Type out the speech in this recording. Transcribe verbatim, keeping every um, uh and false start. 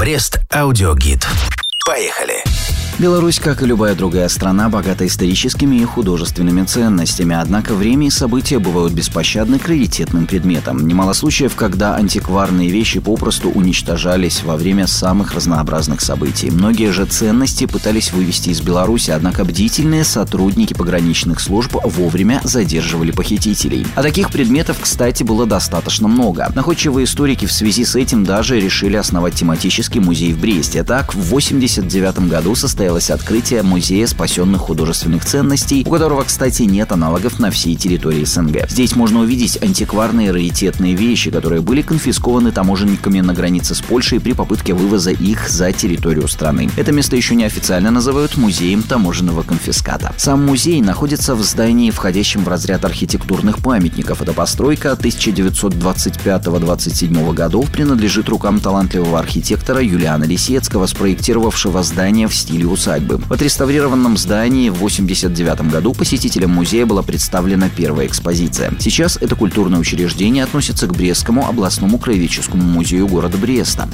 Брест аудиогид. Поехали! Беларусь, как и любая другая страна, богата историческими и художественными ценностями, однако время и события бывают беспощадны к раритетным предметам. Немало случаев, когда антикварные вещи попросту уничтожались во время самых разнообразных событий. Многие же ценности пытались вывести из Беларуси, однако бдительные сотрудники пограничных служб вовремя задерживали похитителей. А таких предметов, кстати, было достаточно много. Находчивые историки в связи с этим даже решили основать тематический музей в Бресте. Так, в восемьдесят девятом году состоялось открытие музея спасенных художественных ценностей, у которого, кстати, нет аналогов на всей территории СНГ. Здесь можно увидеть антикварные раритетные вещи, которые были конфискованы таможенниками на границе с Польшей при попытке вывоза их за территорию страны. Это место еще неофициально называют музеем таможенного конфиската. Сам музей находится в здании, входящем в разряд архитектурных памятников. Эта постройка тысяча девятьсот двадцать пятого — двадцать седьмого годов принадлежит рукам талантливого архитектора Юлиана Лисецкого, спроектировавшего здание в стиле усадьбы. В отреставрированном здании в восемьдесят девятом году посетителям музея была представлена первая экспозиция. Сейчас это культурное учреждение относится к Брестскому областному краеведческому музею города Бреста.